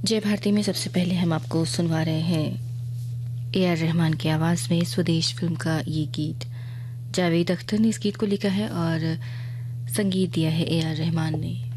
जय भारती में सबसे पहले हम आपको सुनवा रहे हैं ए आर रहमान की आवाज़ में स्वदेश फिल्म का ये गीत। जावेद अख्तर ने इस गीत को लिखा है और संगीत दिया है ए आर रहमान ने।